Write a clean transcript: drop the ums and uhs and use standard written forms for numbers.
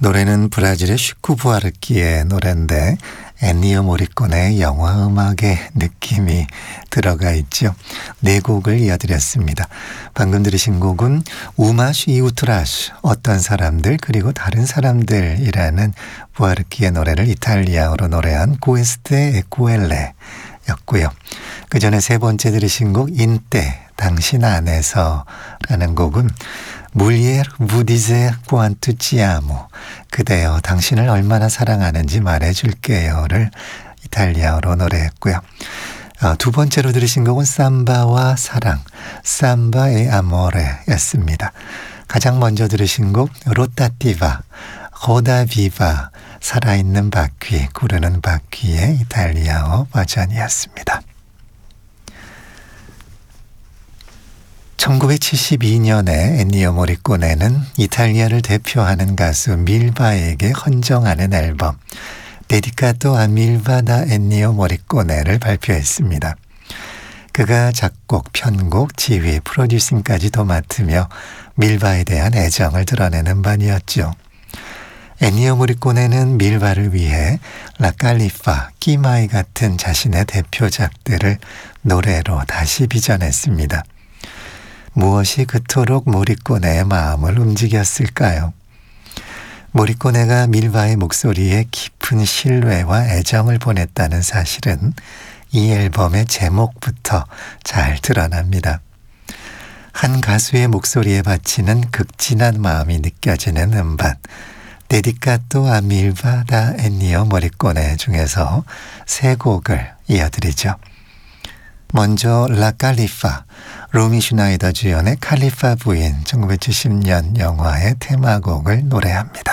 노래는 브라질의 슈쿠 부아르키의 노래인데 엔니오 모리코네의 영화 음악의 느낌이 들어가 있죠. 네 곡을 이어드렸습니다. 방금 들으신 곡은 우마슈 이우트라슈 어떤 사람들 그리고 다른 사람들이라는 부아르키의 노래를 이탈리아어로 노래한 고에스테 에쿠엘레 였고요. 그 전에 세 번째 들으신 곡 인때 당신 안에서 라는 곡은 물리에르 부디제 꾸안투 치아모 그대여 당신을 얼마나 사랑하는지 말해줄게요를 이탈리아어로 노래했고요. 두 번째로 들으신 곡은 삼바와 사랑 삼바의 아모레였습니다. 가장 먼저 들으신 곡 로타티바 고다비바 살아있는 바퀴 구르는 바퀴의 이탈리아어 버전이었습니다. 1972년에 엔니오 모리코네는 이탈리아를 대표하는 가수 밀바에게 헌정하는 앨범 데디카토 아 밀바 다 엔니오 모리코네를 발표했습니다. 그가 작곡, 편곡, 지휘, 프로듀싱까지도 맡으며 밀바에 대한 애정을 드러내는 반이었죠. 엔니오 모리코네는 밀바를 위해 라칼리파, 끼마이 같은 자신의 대표작들을 노래로 다시 빚어냈습니다. 무엇이 그토록 모리코네의 마음을 움직였을까요? 모리코네가 밀바의 목소리에 깊은 신뢰와 애정을 보냈다는 사실은 이 앨범의 제목부터 잘 드러납니다. 한 가수의 목소리에 바치는 극진한 마음이 느껴지는 음반 데디카토 아 밀바 다 엔니오 모리코네 중에서 세 곡을 이어드리죠. 먼저 라칼리파, 로미 슈나이더 주연의 칼리파 부인 1970년 영화의 테마곡을 노래합니다.